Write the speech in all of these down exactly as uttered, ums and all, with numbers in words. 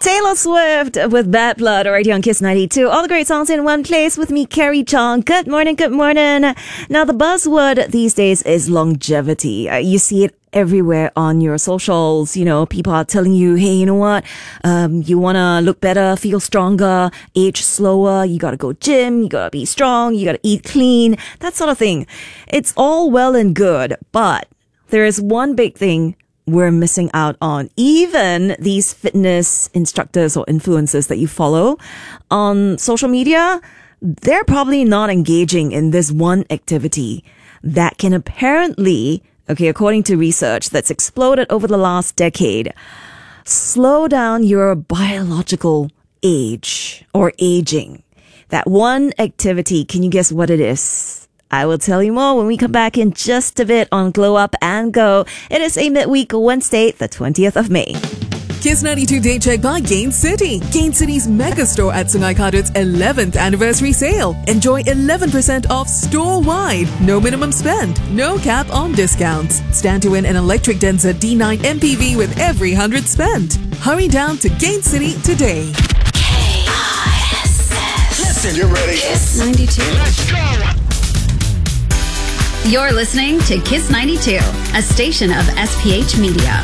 Taylor Swift with Bad Blood right here on Kiss ninety-two. All the great songs in one place with me, Carrie Chong. Good morning, good morning. Now, the buzzword these days is longevity. Uh, you see it everywhere on your socials. You know, people are telling you, hey, you know what? Um, you want to look better, feel stronger, age slower. You got to go gym. You got to be strong. You got to eat clean, that sort of thing. It's all well and good, but there is one big thing we're missing out on. Even these fitness instructors or influencers that you follow on social media, they're probably not engaging in this one activity that can apparently, okay, according to research that's exploded over the last decade, slow down your biological age or aging. That one activity, can you guess what it is? I will tell you more when we come back in just a bit on Glow Up and Go. It is a midweek Wednesday, the twentieth of May. Kiss ninety-two Day Check by Gain City. Gain City's mega store at Sungai Kadut's eleventh anniversary sale. Enjoy eleven percent off store-wide. No minimum spend. No cap on discounts. Stand to win an electric Denza D nine M P V with every one hundred spent. Hurry down to Gain City today. K I S S. Listen, you ready? Kiss ninety-two. Let's go! You're listening to Kiss ninety-two, a station of S P H Media.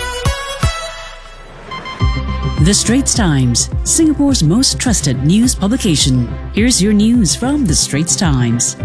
The Straits Times, Singapore's most trusted news publication. Here's your news from The Straits Times.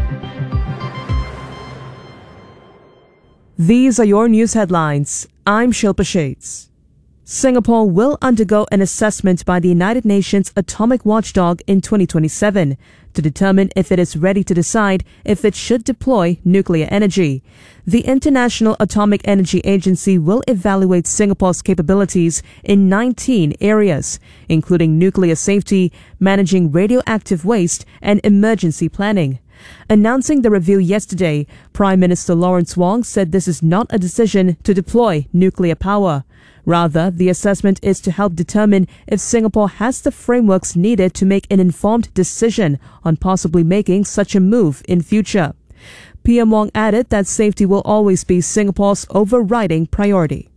These are your news headlines. I'm Shilpa Shades. Singapore will undergo an assessment by the United Nations Atomic Watchdog in twenty twenty-seven to determine if it is ready to decide if it should deploy nuclear energy. The International Atomic Energy Agency will evaluate Singapore's capabilities in nineteen areas, including nuclear safety, managing radioactive waste, and emergency planning. Announcing the review yesterday, Prime Minister Lawrence Wong said this is not a decision to deploy nuclear power. Rather, the assessment is to help determine if Singapore has the frameworks needed to make an informed decision on possibly making such a move in future. P M Wong added that safety will always be Singapore's overriding priority.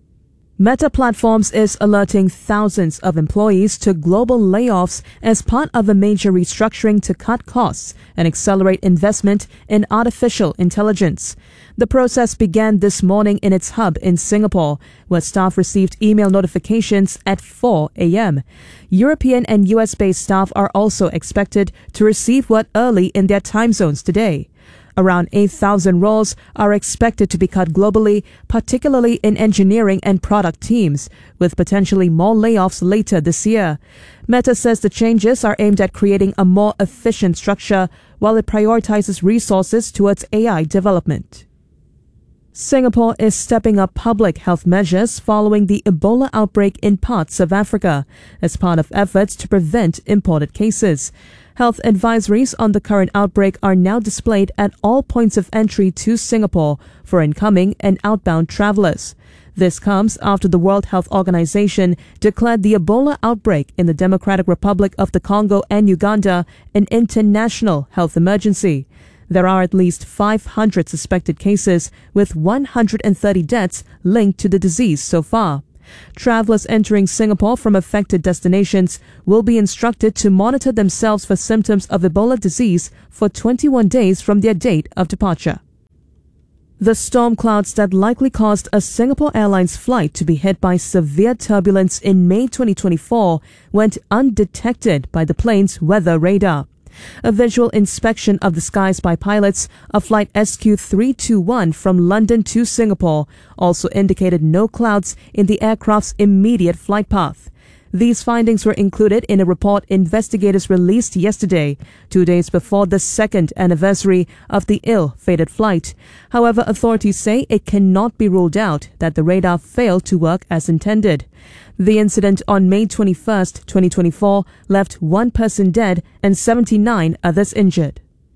Meta Platforms is alerting thousands of employees to global layoffs as part of a major restructuring to cut costs and accelerate investment in artificial intelligence. The process began this morning in its hub in Singapore, where staff received email notifications at four a.m. European and U S-based staff are also expected to receive word early in their time zones today. Around eight thousand roles are expected to be cut globally, particularly in engineering and product teams, with potentially more layoffs later this year. Meta says the changes are aimed at creating a more efficient structure while it prioritizes resources towards A I development. Singapore is stepping up public health measures following the Ebola outbreak in parts of Africa as part of efforts to prevent imported cases. Health advisories on the current outbreak are now displayed at all points of entry to Singapore for incoming and outbound travelers. This comes after the World Health Organization declared the Ebola outbreak in the Democratic Republic of the Congo and Uganda an international health emergency. There are at least five hundred suspected cases, with one hundred thirty deaths linked to the disease so far. Travelers entering Singapore from affected destinations will be instructed to monitor themselves for symptoms of Ebola disease for twenty-one days from their date of departure. The storm clouds that likely caused a Singapore Airlines flight to be hit by severe turbulence in May twenty twenty-four went undetected by the plane's weather radar. A visual inspection of the skies by pilots of flight S Q three two one from London to Singapore also indicated no clouds in the aircraft's immediate flight path. These findings were included in a report investigators released yesterday, two days before the second anniversary of the ill-fated flight. However, authorities say it cannot be ruled out that the radar failed to work as intended. The incident on May twenty-first, twenty twenty-four left one person dead and seventy-nine others injured.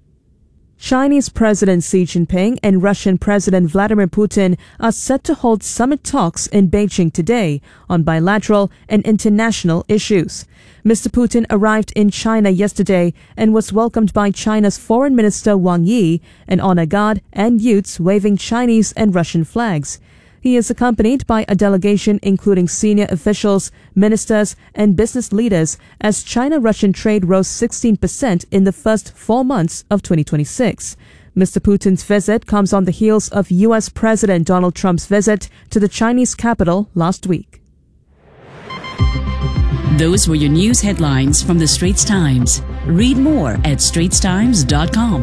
Chinese President Xi Jinping and Russian President Vladimir Putin are set to hold summit talks in Beijing today on bilateral and international issues. Mister Putin arrived in China yesterday and was welcomed by China's Foreign Minister Wang Yi, an honor guard, and youths waving Chinese and Russian flags. He is accompanied by a delegation including senior officials, ministers, and business leaders as China-Russian trade rose sixteen percent in the first four months of twenty twenty-six. Mister Putin's visit comes on the heels of U S President Donald Trump's visit to the Chinese capital last week. Those were your news headlines from the Straits Times. Read more at straits times dot com.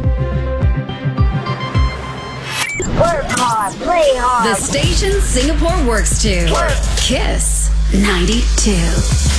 Work hard, play hard. The station Singapore works to. Work. Kiss ninety-two.